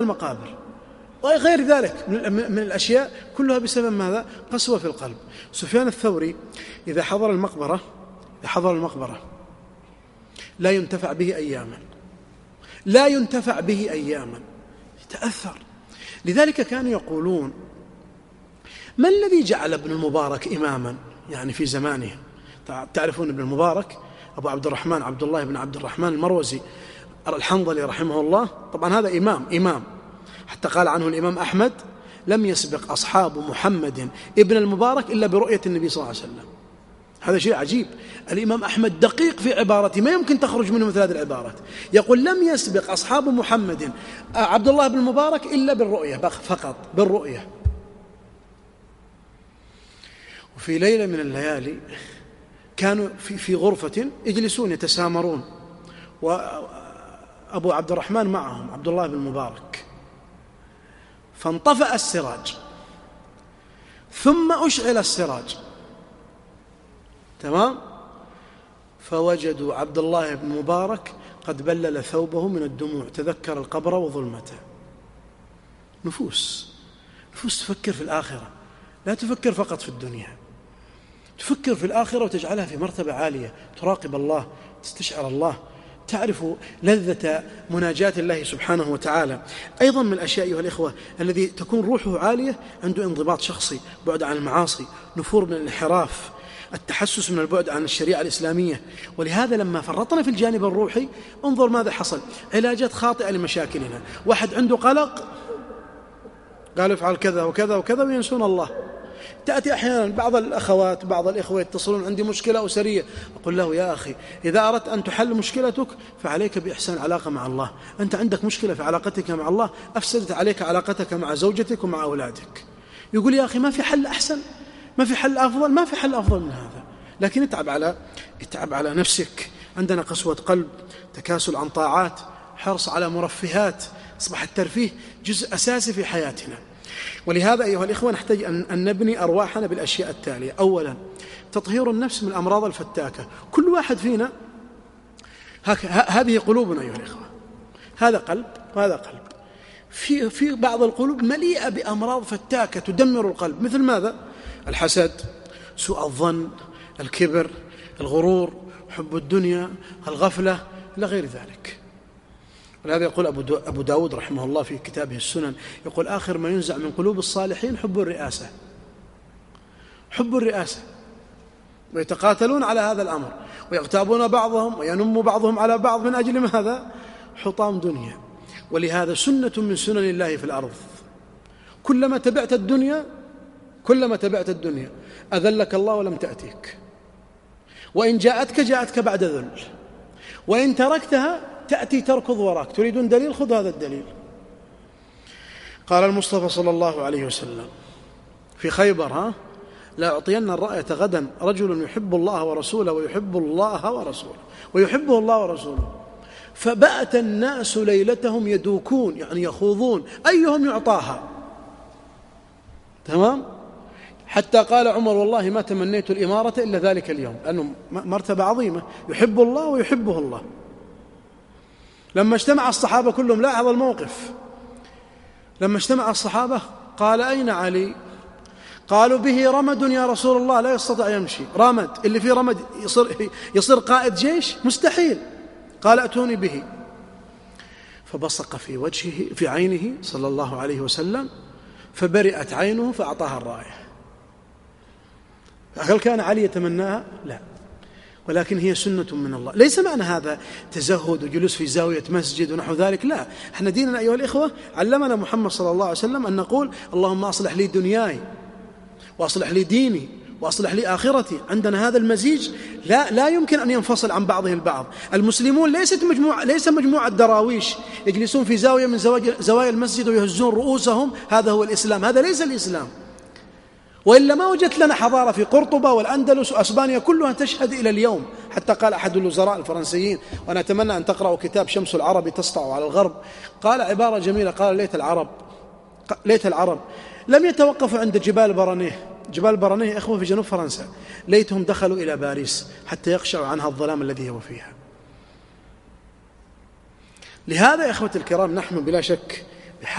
المقابر وغير ذلك من الأشياء كلها بسبب ماذا؟ قسوة في القلب. سفيان الثوري إذا حضر المقبرة لا ينتفع به أياما، يتأثر. لذلك كانوا يقولون: ما الذي جعل ابن المبارك إماما يعني في زمانه؟ تعرفون ابن المبارك أبو عبد الرحمن عبد الله بن عبد الرحمن المروزي الحنظلي رحمه الله، طبعا هذا إمام، حتى قال عنه الإمام أحمد: لم يسبق أصحاب محمد ابن المبارك إلا برؤية النبي صلى الله عليه وسلم. هذا شيء عجيب. الإمام أحمد دقيق في عبارته، ما يمكن تخرج منه مثل هذه العبارات. يقول: لم يسبق أصحاب محمد عبد الله بن المبارك إلا بالرؤية فقط، بالرؤية. وفي ليلة من الليالي كانوا في غرفة يجلسون يتسامرون، وأبو عبد الرحمن معهم عبد الله بن المبارك، فانطفأ السراج ثم أشعل السراج، تمام؟ فوجدوا عبد الله بن المبارك قد بلل ثوبه من الدموع، تذكر القبر وظلمته. نفوس تفكر في الآخرة، لا تفكر فقط في الدنيا، تفكر في الآخرة وتجعلها في مرتبة عالية، تراقب الله، تستشعر الله، تعرف لذة مناجاة الله سبحانه وتعالى. أيضا من الأشياء أيها الإخوة الذي تكون روحه عالية، عنده انضباط شخصي، بعد عن المعاصي، نفور من الانحراف، التحسس من البعد عن الشريعة الإسلامية. ولهذا لما فرطنا في الجانب الروحي، انظر ماذا حصل: علاجات خاطئة لمشاكلنا. واحد عنده قلق، قالوا افعل كذا وكذا وكذا وينسون الله. تأتي أحيانا بعض الأخوات بعض الإخوة يتصلون: عندي مشكلة أسرية. أقول له: يا أخي، إذا أردت أن تحل مشكلتك فعليك بإحسان علاقة مع الله. أنت عندك مشكلة في علاقتك مع الله، أفسدت عليك علاقتك مع زوجتك ومع أولادك. يقول: يا أخي، ما في حل أحسن، ما في حل أفضل، ما في حل أفضل من هذا. لكن اتعب على نفسك. عندنا قسوة قلب، تكاسل عن طاعات، حرص على مرفهات، أصبح الترفيه جزء أساسي في حياتنا. ولهذا أيها الإخوة نحتاج أن نبني أرواحنا بالأشياء التالية: أولا، تطهير النفس من الأمراض الفتاكة. كل واحد فينا هذه قلوبنا أيها الإخوة، هذا قلب وهذا قلب. في بعض القلوب مليئة بأمراض فتاكة تدمر القلب، مثل ماذا؟ الحسد، سوء الظن، الكبر، الغرور، حب الدنيا، الغفلة، إلى غير ذلك. ولهذا يقول أبو داود رحمه الله في كتابه السنن، يقول: آخر ما ينزع من قلوب الصالحين حب الرئاسة، ويتقاتلون على هذا الأمر، ويغتابون بعضهم وينم بعضهم على بعض من أجل ماذا؟ حطام دنيا. ولهذا سنة من سنن الله في الأرض: كلما تبعت الدنيا أذلك الله ولم تأتيك، وإن جاءتك بعد ذل، وإن تركتها تأتي تركض وراك. تريدون دليل؟ خذ هذا الدليل. قال المصطفى صلى الله عليه وسلم في خيبر: لا أعطين الراية غدا رجل يحب الله ورسوله ويحبه الله ورسوله. فبات الناس ليلتهم يدوكون، يعني يخوضون أيهم يعطاها، تمام؟ حتى قال عمر: والله ما تمنيت الإمارة إلا ذلك اليوم، لأنه مرتبة عظيمة، يحب الله ويحبه الله. لما اجتمع الصحابة كلهم، لاحظ الموقف، لما اجتمع الصحابة قال: أين علي؟ قالوا: به رمد يا رسول الله، لا يستطيع يمشي. رمد، اللي فيه رمد يصير قائد جيش؟ مستحيل. قال: أتوني به. فبصق في عينه صلى الله عليه وسلم، فبرئت عينه فأعطاها الراية. هل كان علي يتمناها؟ لا، ولكن هي سنة من الله. ليس معنى هذا تزهد وجلوس في زاوية مسجد ونحو ذلك، لا. احنا ديننا أيها الإخوة علمنا محمد صلى الله عليه وسلم أن نقول: اللهم أصلح لي دنياي وأصلح لي ديني وأصلح لي آخرتي. عندنا هذا المزيج لا يمكن أن ينفصل عن بعضه البعض. المسلمون ليس مجموعة دراويش يجلسون في زاوية من زوايا المسجد ويهزون رؤوسهم، هذا هو الإسلام. هذا ليس الإسلام، وإلا ما وجدت لنا حضارة. في قرطبة والأندلس وأسبانيا كلها تشهد إلى اليوم. حتى قال أحد الوزراء الفرنسيين، وأنا أتمنى أن تقرأوا كتاب شمس العرب تسطع على الغرب، قال عبارة جميلة، قال: ليت العرب لم يتوقفوا عند جبال برانيه إخوة في جنوب فرنسا، ليتهم دخلوا إلى باريس حتى يخشعوا عنها الظلام الذي هو فيها. لهذا يا إخوة الكرام، نحن بلا شك